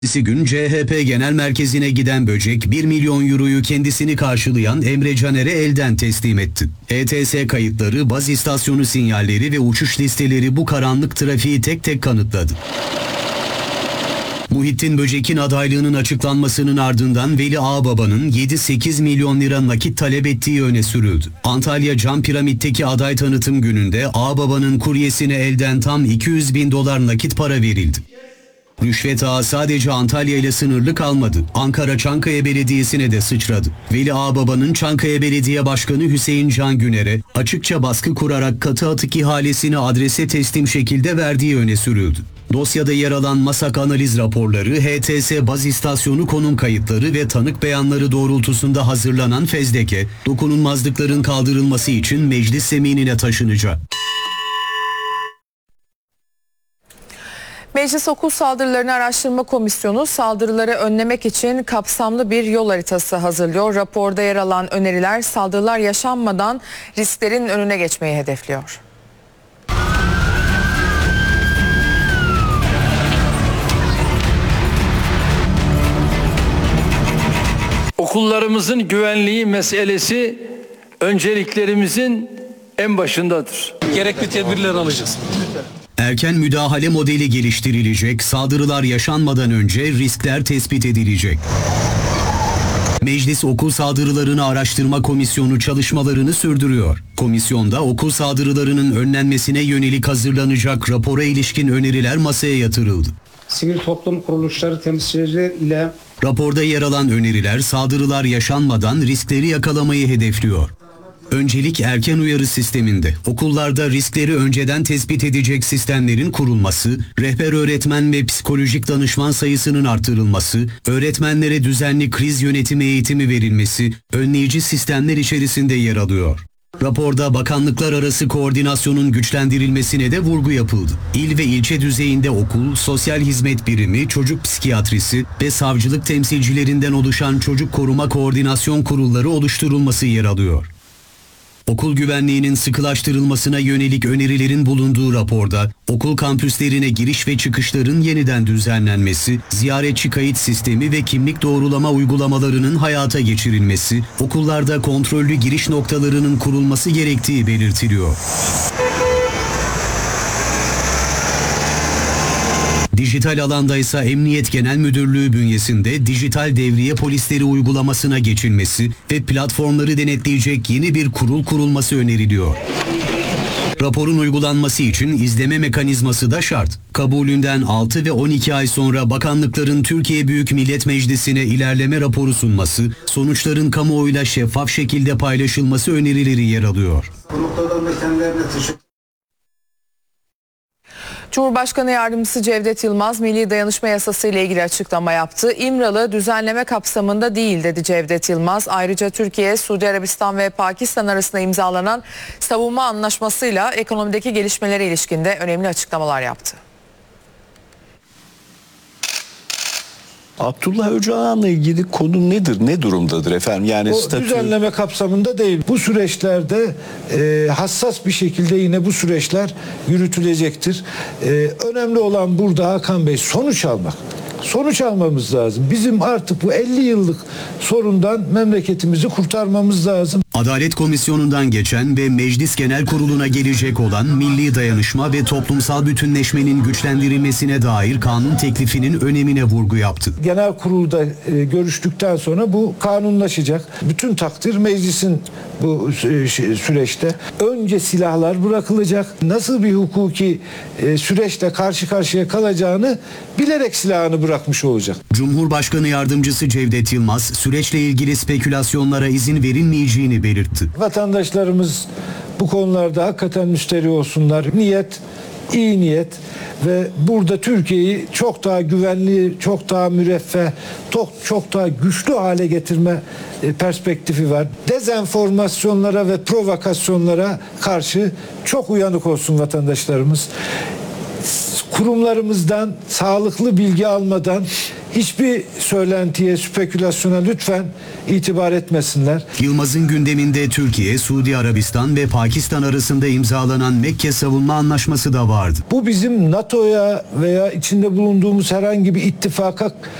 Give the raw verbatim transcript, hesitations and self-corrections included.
Ertesi gün C H P Genel Merkezi'ne giden Böcek bir milyon euroyu kendisini karşılayan Emre Caner'e elden teslim etti. E T S kayıtları, baz istasyonu sinyalleri ve uçuş listeleri bu karanlık trafiği tek tek kanıtladı. Muhittin Böcek'in adaylığının açıklanmasının ardından Veli Ağbaba'nın yedi sekiz milyon lira nakit talep ettiği öne sürüldü. Antalya Cam Piramit'teki aday tanıtım gününde Ağbaba'nın kuryesine elden tam iki yüz bin dolar nakit para verildi. Rüşvet ağı sadece Antalya ile sınırlı kalmadı. Ankara Çankaya Belediyesi'ne de sıçradı. Veli Ağbaba'nın Çankaya Belediye Başkanı Hüseyin Can Güner'e açıkça baskı kurarak katı atık ihalesini adrese teslim şekilde verdiği öne sürüldü. Dosyada yer alan MASAK analiz raporları, H T S baz istasyonu konum kayıtları ve tanık beyanları doğrultusunda hazırlanan fezleke, dokunulmazlıkların kaldırılması için meclis zeminine taşınacak. Meclis Okul Saldırılarını Araştırma Komisyonu saldırıları önlemek için kapsamlı bir yol haritası hazırlıyor. Raporda yer alan öneriler saldırılar yaşanmadan risklerin önüne geçmeyi hedefliyor. Okullarımızın güvenliği meselesi önceliklerimizin en başındadır. Gerekli tedbirleri alacağız. Erken müdahale modeli geliştirilecek, saldırılar yaşanmadan önce riskler tespit edilecek. Meclis Okul Saldırılarını Araştırma Komisyonu çalışmalarını sürdürüyor. Komisyonda okul saldırılarının önlenmesine yönelik hazırlanacak rapora ilişkin öneriler masaya yatırıldı. Sivil toplum kuruluşları temsilcileri ile raporda yer alan öneriler saldırılar yaşanmadan riskleri yakalamayı hedefliyor. Öncelik erken uyarı sisteminde okullarda riskleri önceden tespit edecek sistemlerin kurulması, rehber öğretmen ve psikolojik danışman sayısının artırılması, öğretmenlere düzenli kriz yönetimi eğitimi verilmesi, önleyici sistemler içerisinde yer alıyor. Raporda bakanlıklar arası koordinasyonun güçlendirilmesine de vurgu yapıldı. İl ve ilçe düzeyinde okul, sosyal hizmet birimi, çocuk psikiyatrisi ve savcılık temsilcilerinden oluşan çocuk koruma koordinasyon kurulları oluşturulması yer alıyor. Okul güvenliğinin sıkılaştırılmasına yönelik önerilerin bulunduğu raporda, okul kampüslerine giriş ve çıkışların yeniden düzenlenmesi, ziyaretçi kayıt sistemi ve kimlik doğrulama uygulamalarının hayata geçirilmesi, okullarda kontrollü giriş noktalarının kurulması gerektiği belirtiliyor. Dijital alanda ise Emniyet Genel Müdürlüğü bünyesinde dijital devriye polisleri uygulamasına geçilmesi ve platformları denetleyecek yeni bir kurul kurulması öneriliyor. Raporun uygulanması için izleme mekanizması da şart. Kabulünden altı ve on iki ay sonra bakanlıkların Türkiye Büyük Millet Meclisi'ne ilerleme raporu sunması, sonuçların kamuoyuyla şeffaf şekilde paylaşılması önerileri yer alıyor. Cumhurbaşkanı Yardımcısı Cevdet Yılmaz, Milli Dayanışma Yasası ile ilgili açıklama yaptı. İmralı düzenleme kapsamında değil dedi Cevdet Yılmaz. Ayrıca Türkiye, Suudi Arabistan ve Pakistan arasında imzalanan savunma anlaşmasıyla ekonomideki gelişmelere ilişkin de önemli açıklamalar yaptı. Abdullah Öcalan'la ilgili konu nedir? Ne durumdadır efendim? Yani o statü... düzenleme kapsamında değil. Bu süreçlerde e, hassas bir şekilde yine bu süreçler yürütülecektir. E, önemli olan burada Hakan Bey sonuç almak. Sonuç almamız lazım. Bizim artık bu elli yıllık sorundan memleketimizi kurtarmamız lazım. Adalet Komisyonu'ndan geçen ve Meclis Genel Kurulu'na gelecek olan milli dayanışma ve toplumsal bütünleşmenin güçlendirilmesine dair kanun teklifinin önemine vurgu yaptı. Genel kurulda e, görüştükten sonra bu kanunlaşacak. Bütün takdir meclisin bu e, süreçte. Önce silahlar bırakılacak. Nasıl bir hukuki e, süreçte karşı karşıya kalacağını bilerek silahını bırakmış olacak. Cumhurbaşkanı Yardımcısı Cevdet Yılmaz, süreçle ilgili spekülasyonlara izin verilmeyeceğini belirtti. Vatandaşlarımız bu konularda hakikaten müsterih olsunlar. Niyet, iyi niyet ve burada Türkiye'yi çok daha güvenli, çok daha müreffeh, çok, çok daha güçlü hale getirme perspektifi var. Dezenformasyonlara ve provokasyonlara karşı çok uyanık olsun vatandaşlarımız. Kurumlarımızdan sağlıklı bilgi almadan hiçbir söylentiye, spekülasyona lütfen itibar etmesinler. Yılmaz'ın gündeminde Türkiye, Suudi Arabistan ve Pakistan arasında imzalanan Mekke Savunma Anlaşması da vardı. Bu bizim NATO'ya veya içinde bulunduğumuz herhangi bir ittifaka